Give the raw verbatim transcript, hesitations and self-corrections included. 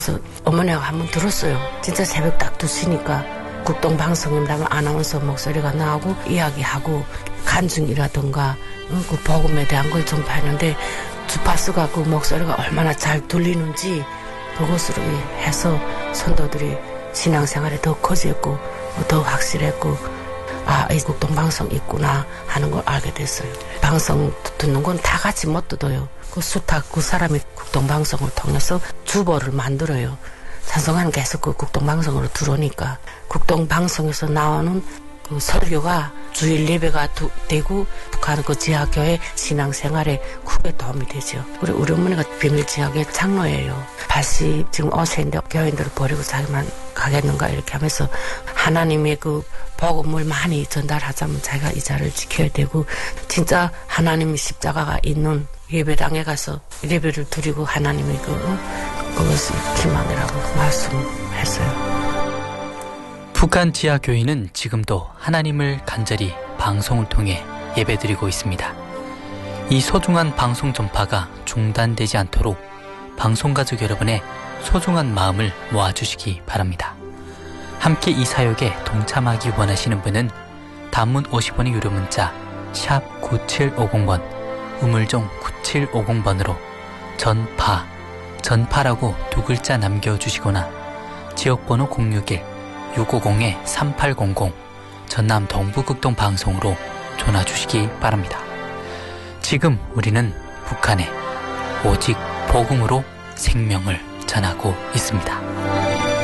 그래서 어머니가 한번 들었어요. 진짜 새벽 딱 두 시니까 국동방송입니다만 아나운서 목소리가 나오고 이야기하고 간증이라든가 그 복음에 대한 걸 전파했는데 주파수가 그 목소리가 얼마나 잘 들리는지 그것으로 해서 선도들이 신앙생활에 더 커졌고 더 확실했고 아, 이 국동방송 있구나 하는 걸 알게 됐어요. 방송 듣는 건 다 같이 못 듣어요. 그 수탁 그 사람이 국동방송을 통해서 주보를 만들어요. 찬송가는 계속 그 국동방송으로 들어오니까 국동방송에서 나오는 그 설교가 주일 예배가 두, 되고 북한 그 지하교회 신앙생활에 크게 도움이 되죠. 그리고 우리 어머니가 비밀지하교회 장로예요. 팔십 지금 오 세인데 교인들을 버리고 자기만 가겠는가 이렇게 하면서 하나님의 그 복음을 많이 전달하자면 자기가 이 자리를 지켜야 되고 진짜 하나님의 십자가가 있는 예배당에 가서 예배를 드리고 하나님의 그 그것이 희망이라고 말씀했어요. 북한 지하교회는 지금도 하나님을 간절히 방송을 통해 예배드리고 있습니다. 이 소중한 방송 전파가 중단되지 않도록 방송가족 여러분의 소중한 마음을 모아주시기 바랍니다. 함께 이 사역에 동참하기 원하시는 분은 단문 오십 원의 유료 문자 샵 구칠오공 번 우물정 구칠오공 번으로 전파, 전파라고 두 글자 남겨주시거나 지역번호 공육일 육오공 삼팔공공 전남 동부극동 방송으로 전화주시기 바랍니다. 지금 우리는 북한에 오직 복음으로 생명을 전하고 있습니다.